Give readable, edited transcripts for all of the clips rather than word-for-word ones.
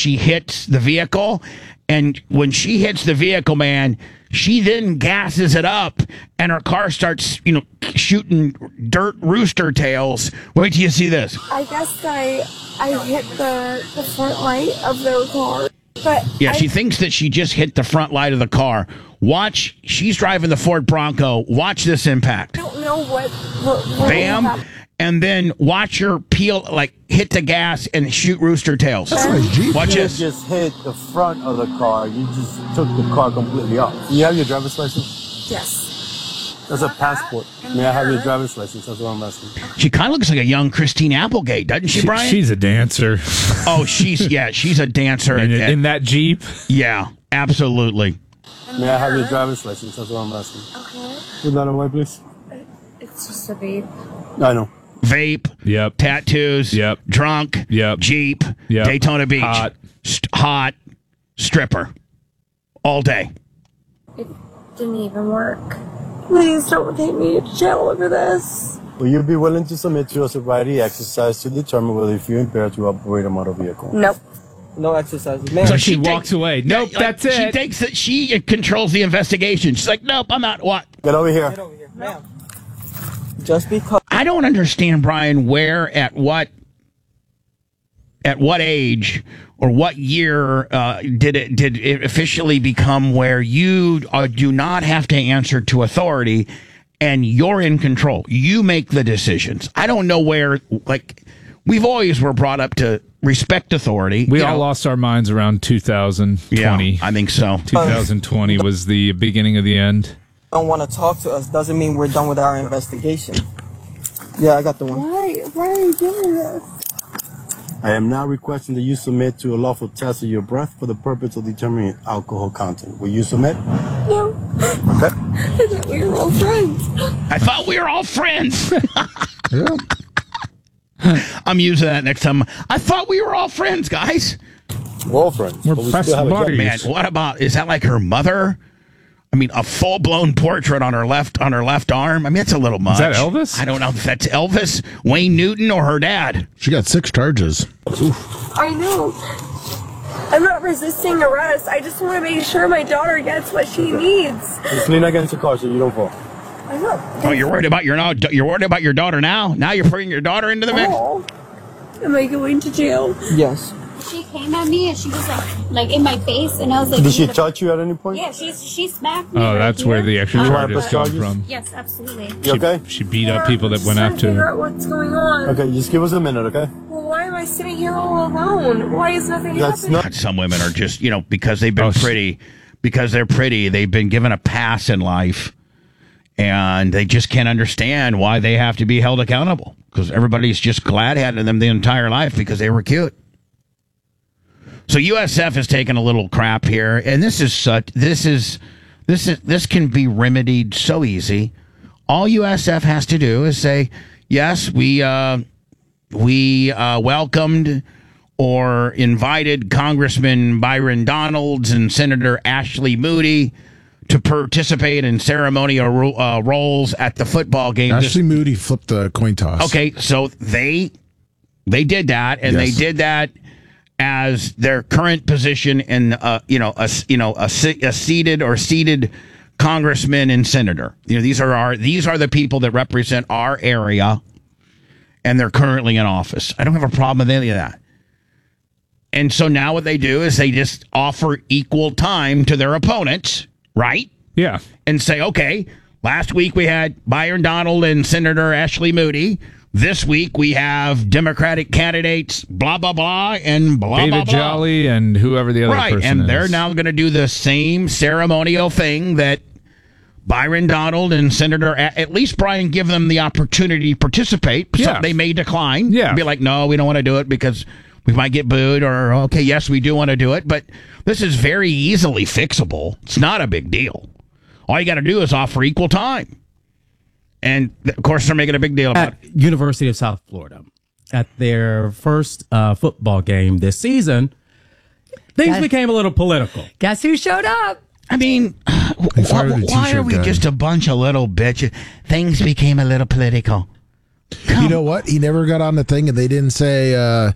she hits the vehicle. And when she hits the vehicle, man, she then gasses it up, and her car starts, shooting dirt rooster tails. Wait till you see this. I guess I hit the front light of their car. But yeah, she thinks that she just hit the front light of the car. Watch, she's driving the Ford Bronco. Watch this impact. I don't know what Bam. happened. And then watch her hit the gas and shoot rooster tails. That's a nice Jeep. Watch You this. just hit the front of the car. You just took the car completely off. You have your driver's license? Yes. That's a passport. May I have your driver's license? That's what I'm asking. She kind of looks like a young Christine Applegate, doesn't she, Brian? She's a dancer. Oh, she's a dancer. In that Jeep? Yeah, absolutely. May I have your driver's license? That's what I'm asking. Okay. Put that away, please. It's just a vape. I know. Vape. Yep. Tattoos. Yep. Drunk. Yep. Jeep. Yep. Daytona Beach. Hot. Hot. Stripper. All day. It didn't even work. Please don't take me to jail over this. Will you be willing to submit to a sobriety exercise to determine whether you feel impaired to operate a motor vehicle? Nope. No exercises. Man, So she walks away. Nope, that's it. She thinks that she controls the investigation. She's like, nope, I'm out. What? Get over here. get over here. Ma'am. Just because. I don't understand, Brian, at what age or what year did it officially become where you do not have to answer to authority and you're in control. You make the decisions. I don't know where, we've always were brought up to respect authority. We all lost our minds around 2020. Yeah, I think so. 2020 was the beginning of the end. Don't want to talk to us doesn't mean we're done with our investigation. Yeah, I got the one. Why are you doing this? I am now requesting that you submit to a lawful test of your breath for the purpose of determining alcohol content. Will you submit? No. Okay. I thought we were all friends. I thought we were all friends. Yeah. I'm using that next time. I thought we were all friends, guys. We're all friends. We're but we best still have a job. buddies. Man, what about, is that like her mother? I mean, a full-blown portrait on her left arm. I mean, it's a little much. Is that Elvis? I don't know if that's Elvis, Wayne Newton, or her dad. She got 6 charges. I know. I'm not resisting arrest. I just want to make sure my daughter gets what she needs. Just lean against the car so you don't fall. I know. Oh, you're worried about your daughter now? Now you're bringing your daughter into the mix? Oh. Am I going to jail? Yes. She came at me and she was like in my face, and I was like, Did she touch you at any point? yeah, she smacked me. Oh, right that's here. where the extra You charges want come charges? from. Yes, absolutely. You okay? She beat up people that went I'm just trying to figure after her. out what's going on. Okay, just give us a minute, okay? Well, why am I sitting here all alone? Why is nothing That's happening? not. Some women are just, because they've been pretty, because they're pretty, they've been given a pass in life, and they just can't understand why they have to be held accountable, because everybody's just glad having them the entire life because they were cute. So USF has taken a little crap here, and this can be remedied so easy. All USF has to do is say, yes, we welcomed or invited Congressman Byron Donalds and Senator Ashley Moody to participate in ceremonial roles at the football game. Ashley Moody flipped the coin toss. Okay, so they did that, and Yes. they did that as their current position in a seated congressman and senator. These are the people that represent our area, and they're currently in office. I don't have a problem with any of that. And so now what they do is they just offer equal time to their opponents, right? Yeah. And say, okay, last week we had Byron Donald and Senator Ashley Moody. This week we have Democratic candidates, blah, blah, blah, and blah, David blah, blah. Jolly and whoever the other Right, person and is. they're now going to do the same ceremonial thing that Byron Donald and Senator, at least Brian, give them the opportunity to participate. Yeah. So they may decline. Yeah. Be like, no, we don't want to do it because we might get booed, or, okay, yes, we do want to do it. But this is very easily fixable. It's not a big deal. All you got to do is offer equal time. And, of course, they're making a big deal about it. University of South Florida, at their first football game this season, things became a little political. Guess who showed up? I mean, why are we just a bunch of little bitches? Things became a little political. You know what? He never got on the thing, and they didn't say,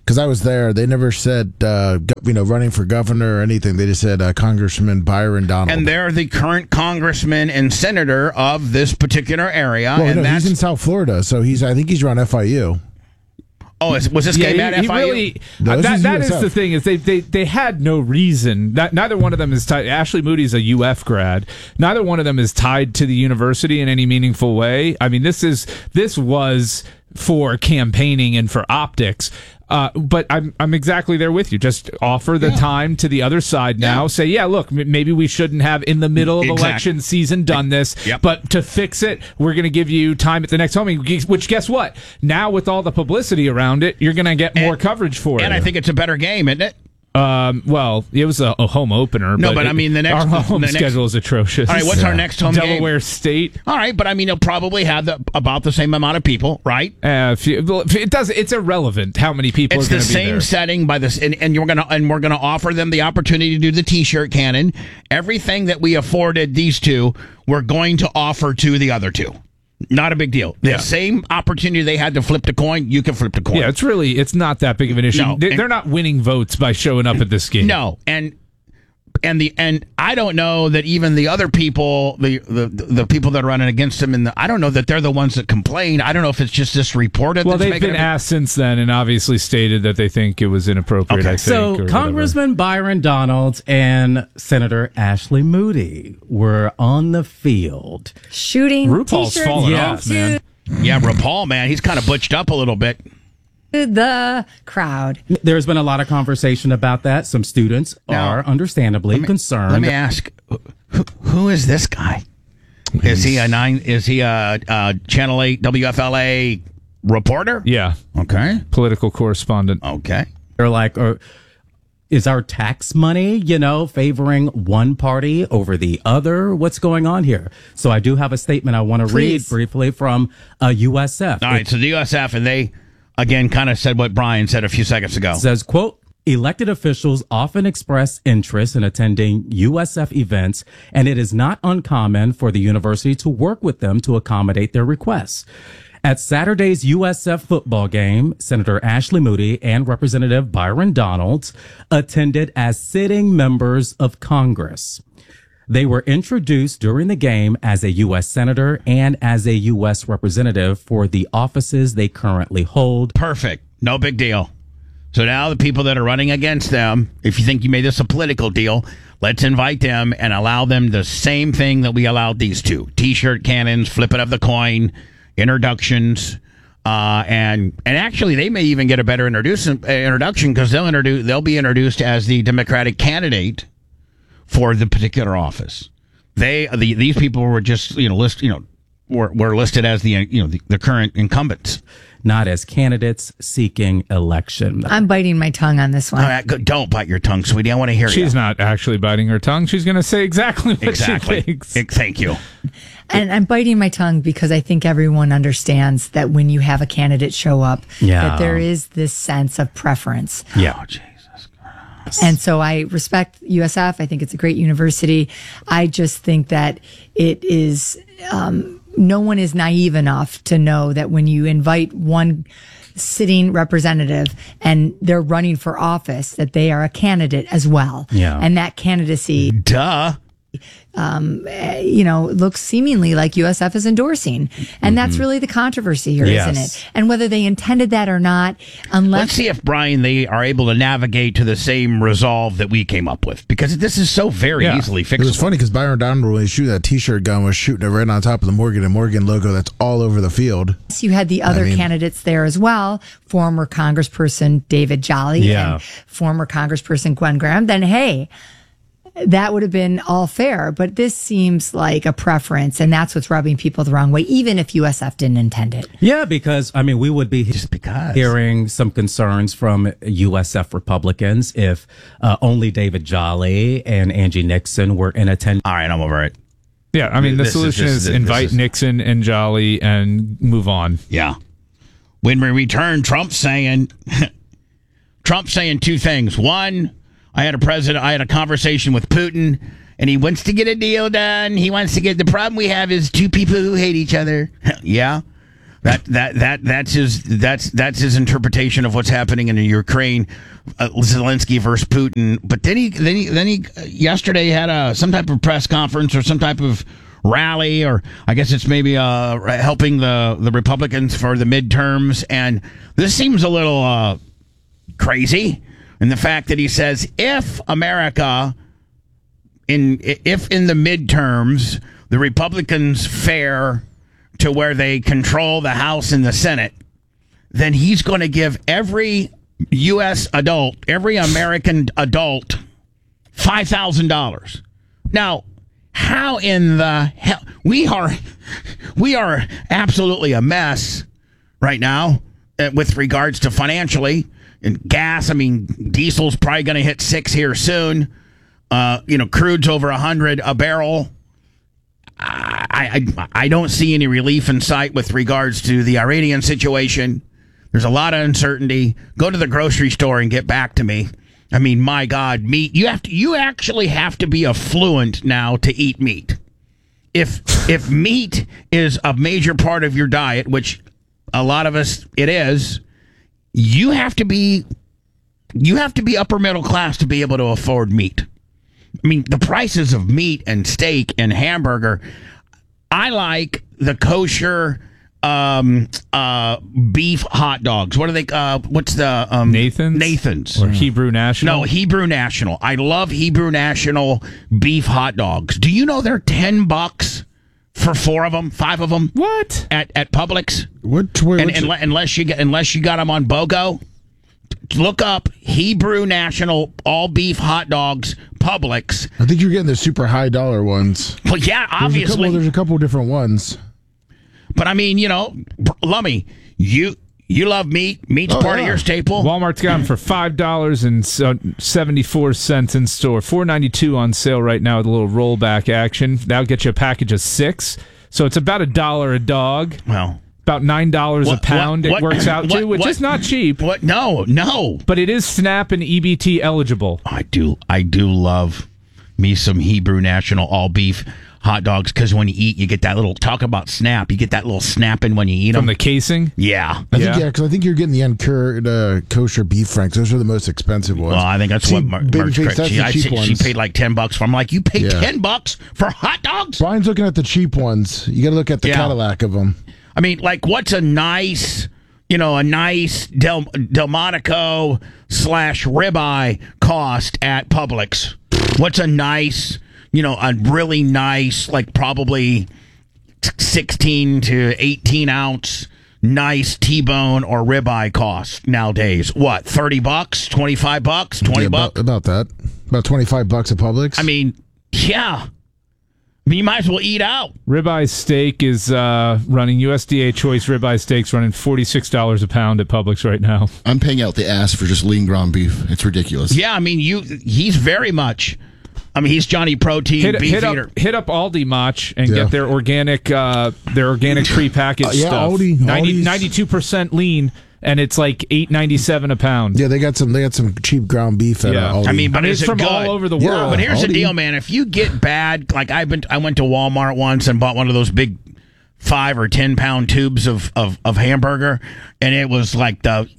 Because I was there. They never said, running for governor or anything. They just said Congressman Byron Donald. And they're the current congressman and senator of this particular area. Well, and no, he's in South Florida, so I think he's around FIU. Oh, was this game at FIU? Really, No, this that is is the USF. thing is they had no reason. Neither one of them is tied. Ashley Moody's a UF grad. Neither one of them is tied to the university in any meaningful way. I mean, this was for campaigning and for optics. But I'm exactly there with you. Just offer the time to the other side now. Yeah. Say, yeah, look, maybe we shouldn't have in the middle of Exactly. election season done this. Yep. But to fix it, we're going to give you time at the next home. Which, guess what? Now with all the publicity around it, you're going to get more coverage for it. And I think it's a better game, isn't it? Well, it was a home opener. No, but I mean, our home schedule is atrocious. All right, what's our next home game? Delaware State. All right, but I mean, it'll probably have about the same amount of people, right? It's irrelevant how many people It's are going the to be same there. setting by this, and we're gonna offer them the opportunity to do the T-shirt cannon. Everything that we afforded these two, we're going to offer to the other two. Not a big deal. The same opportunity they had to flip the coin, you can flip the coin. Yeah, it's not that big of an issue. No, They're not winning votes by showing up at this game. No, and I don't know that even the other people, the people that are running against them, I don't know that they're the ones that complain. I don't know if it's just this reporter. Well, that's they've making been it- asked since then and obviously stated that they think it was inappropriate. Okay. I think, So or Congressman Byron Donalds and Senator Ashley Moody were on the field. Shooting RuPaul's t-shirts fallen Yeah. off, man. Yeah, RuPaul, man, he's kind of butched up a little bit. to the crowd. There's been a lot of conversation about that. Some students Now, are understandably concerned. Let me ask, who is this guy? Is he a Channel 8 WFLA reporter? Yeah, Okay. political correspondent. Okay. They're like, is our tax money, favoring one party over the other? What's going on here? So I do have a statement I want to read Please. briefly from USF. All right. So the USF, and they, again, kind of said what Brian said a few seconds ago. It says, quote, elected officials often express interest in attending USF events, and it is not uncommon for the university to work with them to accommodate their requests. At Saturday's USF football game, Senator Ashley Moody and Representative Byron Donalds attended as sitting members of Congress. They were introduced during the game as a U.S. Senator and as a U.S. Representative for the offices they currently hold. Perfect. No big deal. So now the people that are running against them, if you think you made this a political deal, let's invite them and allow them the same thing that we allowed these two. T-shirt cannons, flipping of the coin, introductions, and actually they may even get a better introduction because they'll be introduced as the Democratic candidate for the particular office. These people were just were listed as the current incumbents. Not as candidates seeking election. I'm biting my tongue on this one. All right, don't bite your tongue, sweetie. I want to hear you. She's not actually biting her tongue. She's going to say exactly what she thinks. Thank you. And I'm biting my tongue because I think everyone understands that when you have a candidate show up, that there is this sense of preference. Yeah. Oh, Jesus. And so I respect USF. I think it's a great university. I just think that it is, no one is naive enough to know that when you invite one sitting representative and they're running for office, that they are a candidate as well. Yeah. And that candidacy, Duh. looks seemingly like USF is endorsing. And that's really the controversy here, Yes. isn't it? And whether they intended that or not, unless Let's see if, Brian, they are able to navigate to the same resolve that we came up with, because this is so very easily It was fixable. funny because Byron Donald, when he shoot that T-shirt gun, was shooting it right on top of the Morgan & Morgan logo that's all over the field. you had the other candidates there as well, former Congressperson David Jolly and former Congressperson Gwen Graham, then hey, that would have been all fair. But this seems like a preference, and that's what's rubbing people the wrong way, even if USF didn't intend it. Yeah, because, we would be hearing some concerns from USF Republicans if only David Jolly and Angie Nixon were in attendance. All right, I'm over it. Yeah, the This is solution just- is this invite is- Nixon and Jolly and move on. Yeah. When we return, Trump's saying two things. One, I had a conversation with Putin, and he wants to get a deal done. He wants to get, the problem we have is two people who hate each other. Yeah. That's his interpretation of what's happening in Ukraine. Zelensky versus Putin. But then he yesterday had some type of press conference or some type of rally, or I guess it's maybe helping the Republicans for the midterms. And this seems a little crazy. And the fact that he says if America if in the midterms the Republicans fare to where they control the House and the Senate, then he's going to give every U.S. adult, every American adult, $5,000. Now, how in the hell we are absolutely a mess right now with regards to financially and gas. I mean, diesel's probably going to hit $6 here soon. Crude's over $100 a barrel. I don't see any relief in sight with regards to the Iranian situation. There's a lot of uncertainty. Go to the grocery store and get back to me. I mean, my God, meat. You actually have to be affluent now to eat meat. If meat is a major part of your diet, which a lot of us it is, you have to be upper middle class to be able to afford meat. I mean, the prices of meat and steak and hamburger. I like the kosher beef hot dogs. What are they? What's the Nathan's? Nathan's Or Hebrew National? No, Hebrew National. I love Hebrew National beef hot dogs. Do you know they're $10 for 5 of them? What? At Publix? Unless you got them on BOGO. Look up Hebrew National all beef hot dogs, Publix. I think you're getting the super high dollar ones. Well, yeah, obviously. There's a couple different ones. But I mean, Lummy, you love meat. Meat's part of your staple. Walmart's got them for $5.74 in store. $4.92 on sale right now with a little rollback action. That'll get you a package of 6. So it's about $1 a dog. Well, about $9 a pound. It works out to, which is not cheap. What? No. But it is SNAP and EBT eligible. I do love me some Hebrew National all beef hot dogs, because when you eat, you get that little, talk about snap, you get that little snapping when you eat them. From the casing? Yeah. Because I think you're getting the uncured kosher beef franks. Those are the most expensive ones. Well, I think that's what Merch she paid like $10 for. I'm like, you paid $10 for hot dogs? Brian's looking at the cheap ones. You got to look at the Cadillac of them. I mean, like, what's a nice Delmonico / ribeye cost at Publix? What's a nice, a really nice, like probably 16 to 18 ounce nice T-bone or ribeye cost nowadays? What, $30, $25, $20? About that. About $25 at Publix. I mean, yeah. You might as well eat out. Ribeye steak is running, USDA choice ribeye steaks running $46 a pound at Publix right now. I'm paying out the ass for just lean ground beef. It's ridiculous. Yeah, I mean, he's very much, he's Johnny Protein beef eater. Hit up Aldi Mach and get their organic prepackaged stuff. Aldi's 92% lean. And it's like $8.97 a pound. Yeah, they got some cheap ground beef at Aldi. I mean, but it's from all over the world. But here's the deal, man. If you get bad, like I went to Walmart once and bought one of those big 5 or 10 pound tubes of hamburger, and it was like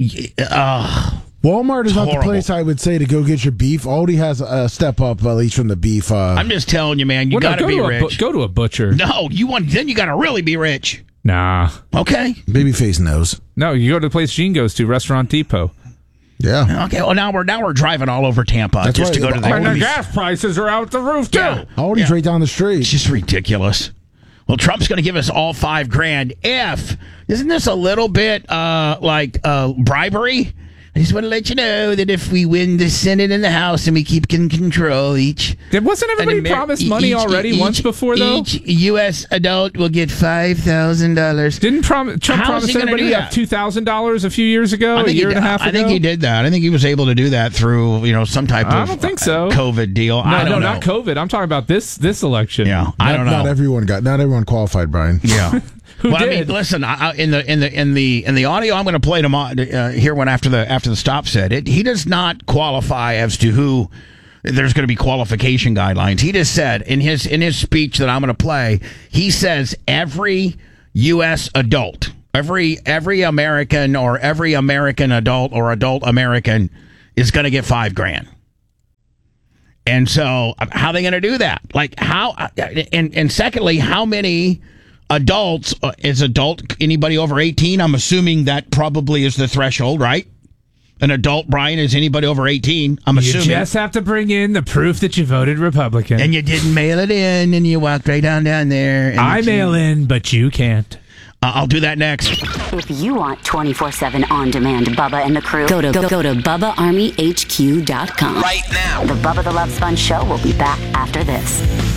Walmart is not the place I would say to go get your beef. Aldi has a step up, at least from the beef. I'm just telling you, man. You got to be rich. Go to a butcher. No, then you got to really be rich. Nah. Okay. Babyface knows. No, you go to the place Gene goes to, Restaurant Depot. Yeah. Okay. Well, now we're driving all over Tampa to go to the. And the gas prices are out the roof too. Yeah. Aldi's right down the street. It's just ridiculous. Well, Trump's going to give us all $5,000. Isn't this a little bit like bribery? I just want to let you know that if we win the Senate and the House and we keep in control Wasn't everybody promised money already once before, though? Each U.S. adult will get $5,000. Didn't Trump promise everybody $2,000 a few years ago, a year and a half ago? I think he did that. I think he was able to do that through some type of I don't think so. COVID deal. I don't know. Not COVID. I'm talking about this election. Yeah, I don't know. Not everyone qualified, Brian. Yeah. Who did? I mean, listen. In the audio I'm going to play tomorrow, here when after the stop said it, he does not qualify as to who. There's going to be qualification guidelines. He just said in his speech that I'm going to play. He says every U.S. adult Every American or every American adult or adult American is going to get $5,000. And so how are they going to do that? Like how, and secondly, how many adults is anybody over 18? I'm assuming that probably is the threshold, right? An adult, Brian, is anybody over 18. I'm assuming. You just have to bring in the proof that you voted Republican. And you didn't mail it in, and you walked right down there. And I mail in, but you can't. I'll do that next. If you want 24/7 on-demand Bubba and the crew, go to BubbaArmyHQ.com. Right now. The Bubba the Love Sponge Show will be back after this.